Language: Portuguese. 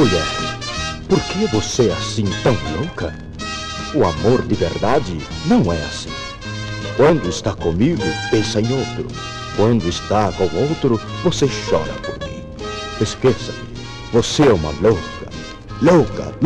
Mulher, por que você é assim tão louca? O amor de verdade não é assim. Quando está comigo, pensa em outro. Quando está com outro, você chora por mim. Esqueça-me. Você é uma louca. Louca,